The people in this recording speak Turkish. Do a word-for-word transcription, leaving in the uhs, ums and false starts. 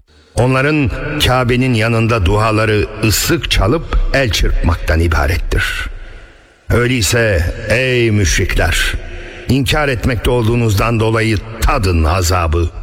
Onların Kabe'nin yanında duaları ıslık çalıp el çırpmaktan ibarettir. Öyleyse ey müşrikler, inkar etmekte olduğunuzdan dolayı tadın azabı.